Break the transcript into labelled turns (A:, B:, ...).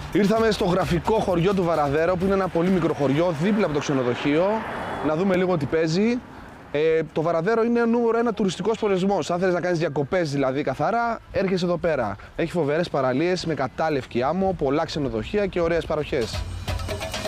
A: Ήρθαμε στο γραφικό χωριό του Βαραδέρο, που είναι ένα πολύ μικρό χωριό δίπλα από το ξενοδοχείο. Να δούμε λίγο τι παίζει. Το Βαραδέρο είναι νούμερο ένα τουριστικός προορισμός. Αν θέλεις να κάνεις διακοπές δηλαδή καθαρά, έρχεσαι εδώ πέρα. Έχει φοβερές παραλίες με κατάλευκη άμμο, πολλά ξενοδοχεία και ωραίες παροχές.